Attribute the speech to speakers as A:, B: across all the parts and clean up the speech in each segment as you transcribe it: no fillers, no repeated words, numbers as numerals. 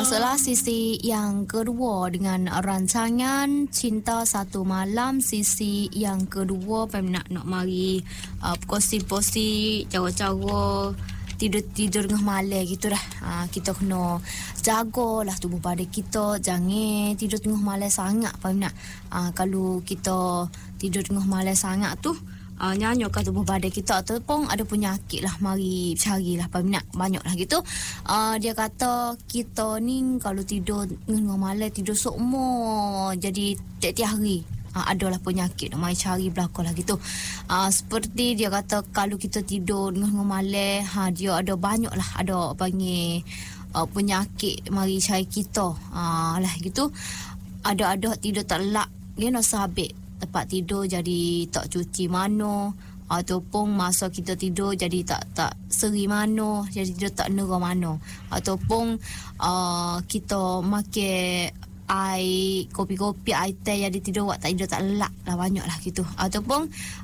A: Masuklah sisi yang kedua dengan rancangan Cinta Satu Malam. Sisi yang kedua nak mari posi-posi cara-cara tidur tengah malam gitu dah. Kita kena jagalah tubuh badan kita, jangan tidur tengah malam sangat nak. Kalau kita tidur tengah malam sangat tu nyanyokkan tubuh badan kita ataupun ada penyakit lah, mari carilah peminat banyak lah gitu. Dia kata kita ni kalau tidur tengah malam tidur sokmo jadi tiap-tiap hari adalah penyakit, mari cari belakang lah gitu. Seperti dia kata kalau kita tidur tengah malam dia ada banyak lah, ada panggil penyakit mari cari kita lah gitu. Ada tidur tak lelak dia nak sabit tempat tidur jadi tak cuci mano, ataupun masa kita tidur jadi tak seri mano, jadi tidur tak nera mano, ataupun kita makan air kopi-kopi air teh jadi tidur tak lelak lah, banyak lah gitu. Ataupun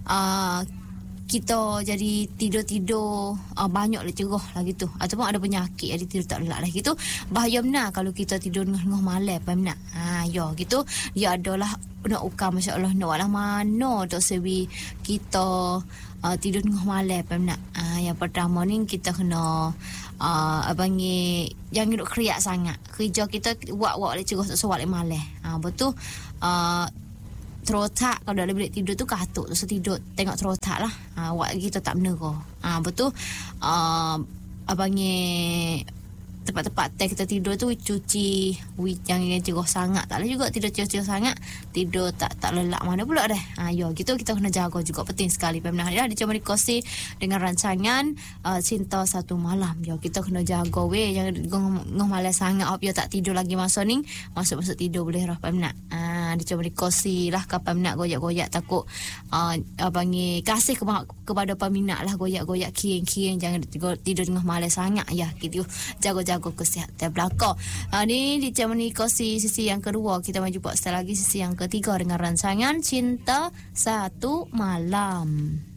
A: kita jadi tidur banyak lah cerah lah gitu, ataupun ada penyakit jadi tidur tak lelak lah gitu. Bahaya benar kalau kita tidur tengah malam peminat. Ya gitu. Dia adalah nak ukam masya-Allah nak walah mana tak sebi kita tidur tengah malam peminat. Yang pertama ni kita kena panggil jangan duduk keriak sangat. Kerja kita buat le cerah tak sewak le malam. Betul. Terotak kalau dalam bilik tidur tu katuk tu tidur tengok terotak lah. Awak kita tak menera. Betul. Abangnya tempat-tempat teh kita tidur tu cuci jangan cerah sangat, tak boleh juga tidur cerah sangat, tidur tak lelak mana pula dah. Ya gitu, kita kena jaga juga, penting sekali peminat ya. Dia cuma dikosi dengan rancangan Cinta Satu Malam. Ya kita kena jaga jangan ngah malam sangat dia tak tidur lagi masa ni, masuk tidur boleh dah peminat. Dia cuma dikosi lah ke peminat goyak-goyak takut panggil kasih kepada peminat lah, goyak-goyak kieng-kieng, jangan tidur tengah malam sangat ya gitu. Jaga kesihatan belakang. Ni dia menikasi sisi yang kedua. Kita maju buat sekali lagi sisi yang ketiga dengan rancangan Cinta Satu Malam.